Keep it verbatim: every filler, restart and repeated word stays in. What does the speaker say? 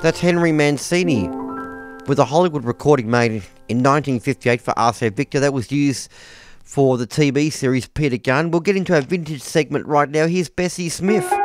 That's Henry Mancini with a Hollywood recording made in nineteen fifty-eight for R C Victor. That was used for the T V series Peter Gunn. We'll get into our vintage segment right now. Here's Bessie Smith.